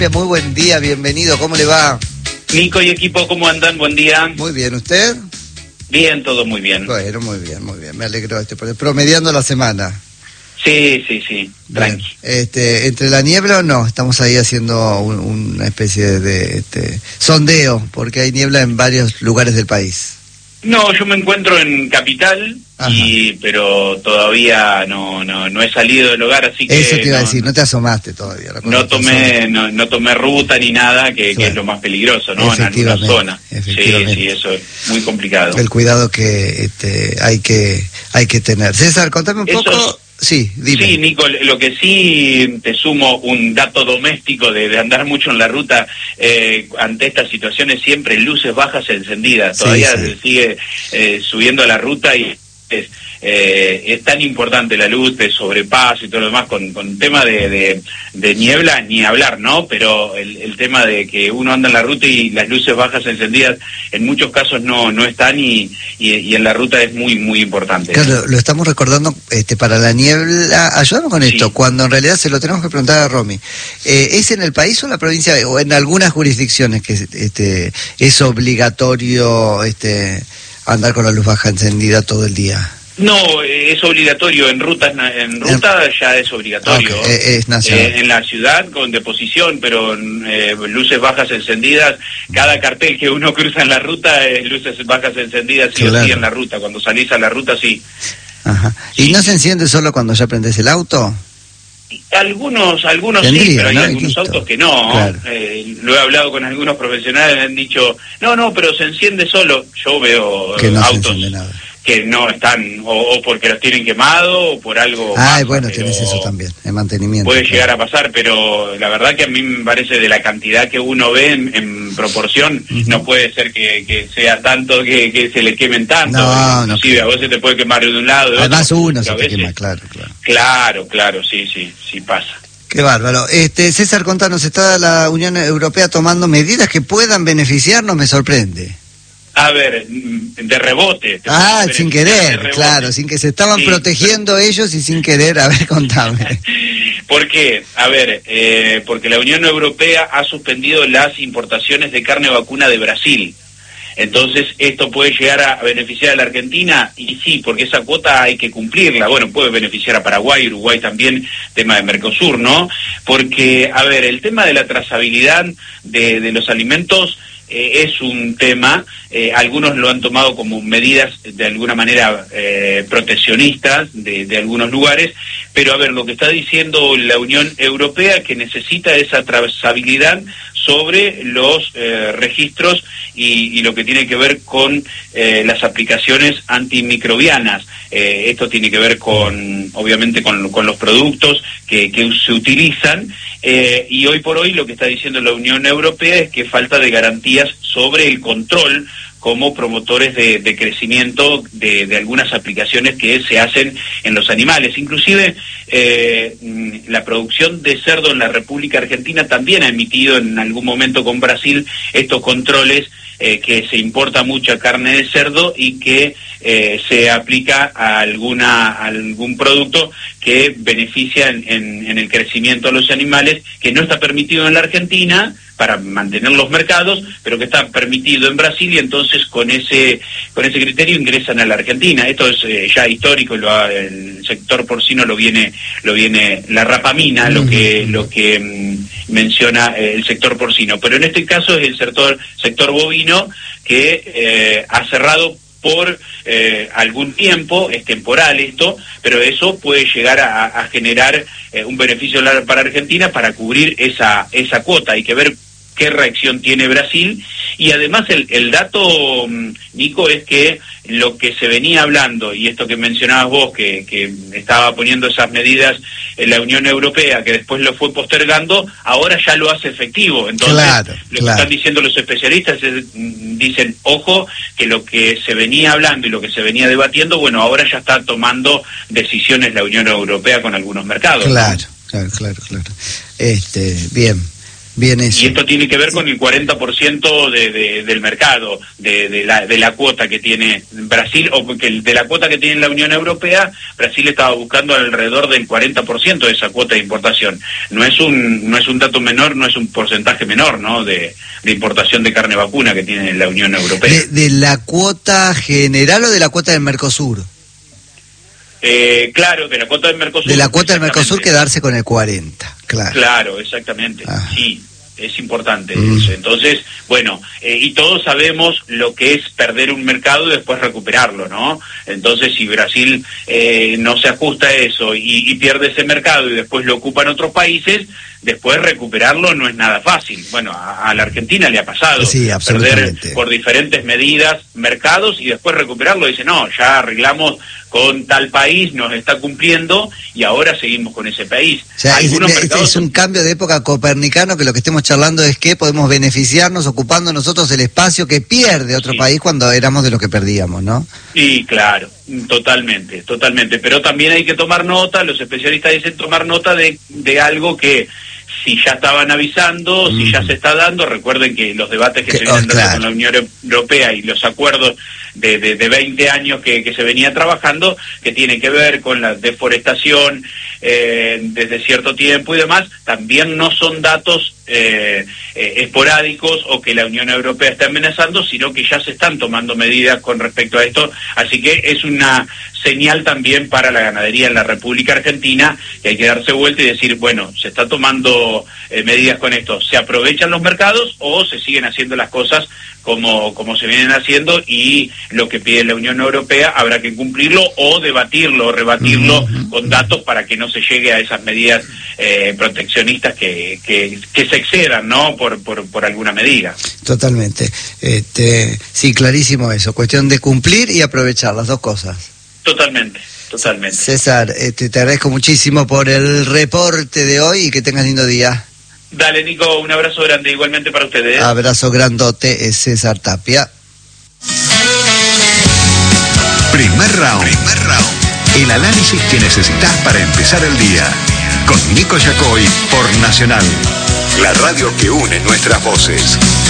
Muy buen día, bienvenido, ¿cómo le va? Nico y equipo, ¿cómo andan? Buen día. Muy bien, ¿usted? Bien, todo muy bien. Bueno, muy bien, me alegro promediando la semana. Sí, tranqui. ¿Entre la niebla o no? Estamos ahí haciendo una especie de sondeo, porque hay niebla en varios lugares del país. No, yo me encuentro en Capital, pero todavía no he salido del hogar, así que... Eso te iba a decir, no te asomaste todavía. No tomé ruta ni nada, que es lo más peligroso, ¿no? En alguna zona. Sí, eso es muy complicado. El cuidado que hay que tener. César, contame un poco... Sí, dime. Sí, Nico, lo que sí te sumo un dato doméstico de andar mucho en la ruta ante estas situaciones, siempre luces bajas encendidas. Todavía sigue subiendo a la ruta y es tan importante la luz de sobrepaso y todo lo demás con tema de niebla, ni hablar, ¿no? Pero el tema de que uno anda en la ruta y las luces bajas encendidas en muchos casos no están y en la ruta es muy, muy importante. Claro, lo estamos recordando para la niebla. Ayúdame con esto, cuando en realidad se lo tenemos que preguntar a Romy. ¿Es en el país o en la provincia o en algunas jurisdicciones que es obligatorio andar con la luz baja encendida todo el día? No, es obligatorio, en ruta ya es obligatorio. Okay, es nacional. En la ciudad con deposición, pero luces bajas encendidas, cada cartel que uno cruza en la ruta, luces bajas encendidas sí o sí en la ruta, cuando salís a la ruta sí. Ajá. ¿Y no se enciende solo cuando ya prendés el auto? Algunos Tendría, sí, pero hay ¿no? algunos autos que no. Claro. Lo he hablado con algunos profesionales, me han dicho, no, pero se enciende solo. Yo veo que no autos se enciende nada, que no están, o porque los tienen quemado, o por algo más, bueno, tenés eso también, el mantenimiento. Puede llegar a pasar, pero la verdad que a mí me parece de la cantidad que uno ve en proporción, no puede ser que sea tanto que se le quemen tanto. No, inclusive a vos se te puede quemar de un lado, de además otro, uno se te quema, claro. Claro, sí pasa. Qué bárbaro. César, contanos, ¿está la Unión Europea tomando medidas que puedan beneficiarnos? Me sorprende. A ver, de rebote. Sin querer, claro, sin que se estaban protegiendo ellos y sin querer. A ver, contame. ¿Por qué? A ver, porque la Unión Europea ha suspendido las importaciones de carne vacuna de Brasil. Entonces, ¿esto puede llegar a beneficiar a la Argentina? Y sí, porque esa cuota hay que cumplirla. Bueno, puede beneficiar a Paraguay, Uruguay también, tema de Mercosur, ¿no? Porque, a ver, el tema de la trazabilidad de los alimentos es un tema, algunos lo han tomado como medidas de alguna manera proteccionistas de algunos lugares, pero a ver, lo que está diciendo la Unión Europea que necesita esa trazabilidad sobre los registros y lo que tiene que ver con las aplicaciones antimicrobianas. Esto tiene que ver obviamente con los productos que se utilizan, y hoy por hoy lo que está diciendo la Unión Europea es que falta de garantías sobre el control como promotores de crecimiento de algunas aplicaciones que se hacen en los animales. Inclusive la producción de cerdo en la República Argentina también ha emitido en algún momento con Brasil estos controles, que se importa mucha carne de cerdo y que se aplica a algún producto que beneficia en el crecimiento de los animales, que no está permitido en la Argentina para mantener los mercados, pero que está permitido en Brasil, y entonces con ese criterio ingresan a la Argentina. Esto es ya histórico, el sector porcino lo viene la rapamina, lo que menciona el sector porcino, pero en este caso es el sector bovino que ha cerrado por algún tiempo, es temporal esto, pero eso puede llegar a generar un beneficio para Argentina para cubrir esa cuota. Hay que ver qué reacción tiene Brasil, y además el dato, Nico, es que lo que se venía hablando, y esto que mencionabas vos, que estaba poniendo esas medidas en la Unión Europea, que después lo fue postergando, ahora ya lo hace efectivo. Entonces, lo que están diciendo los especialistas dicen, ojo, que lo que se venía hablando y lo que se venía debatiendo, bueno, ahora ya está tomando decisiones la Unión Europea con algunos mercados. Claro. Bien. Bien eso. Y esto tiene que ver con el 40% del mercado, de la cuota que tiene Brasil, o porque de la cuota que tiene la Unión Europea, Brasil estaba buscando alrededor del 40% de esa cuota de importación. No es un dato menor, no es un porcentaje menor, ¿no?, de importación de carne vacuna que tiene la Unión Europea. ¿De la cuota general o de la cuota del Mercosur? Claro, de la cuota del Mercosur. De la cuota del Mercosur quedarse con el 40, claro. Claro, exactamente, sí, es importante eso. Entonces, bueno, y todos sabemos lo que es perder un mercado y después recuperarlo, ¿no? Entonces, si Brasil no se ajusta a eso y pierde ese mercado y después lo ocupan otros países, después recuperarlo no es nada fácil. Bueno, a la Argentina le ha pasado, sí, perder por diferentes medidas mercados y después recuperarlo. Dice, no, ya arreglamos con tal país, nos está cumpliendo y ahora seguimos con ese país. O sea, es un cambio de época copernicano, que lo que estemos charlando es que podemos beneficiarnos ocupando nosotros el espacio que pierde otro país cuando éramos de los que perdíamos, ¿no? Sí, claro, totalmente. Pero también hay que tomar nota, los especialistas dicen tomar nota de algo que si ya estaban avisando, si ya se está dando. Recuerden que los debates que se vienen dando con la Unión Europea y los acuerdos de 20 años que se venía trabajando, que tiene que ver con la deforestación desde cierto tiempo y demás, también no son datos esporádicos o que la Unión Europea está amenazando, sino que ya se están tomando medidas con respecto a esto. Así que es una señal también para la ganadería en la República Argentina, que hay que darse vuelta y decir, bueno, se está tomando medidas con esto. ¿Se aprovechan los mercados o se siguen haciendo las cosas como se vienen haciendo, y lo que pide la Unión Europea habrá que cumplirlo o debatirlo o rebatirlo con datos para que no se llegue a esas medidas proteccionistas que se excedan, ¿no?, por alguna medida? Totalmente. Sí, clarísimo eso. Cuestión de cumplir y aprovechar las dos cosas. Totalmente. César, te agradezco muchísimo por el reporte de hoy y que tengas lindo día. Dale, Nico, un abrazo grande, igualmente para ustedes. Abrazo grandote, es César Tapia. Primer round. El análisis que necesitas para empezar el día. Con Nico Yacoy por Nacional, la radio que une nuestras voces.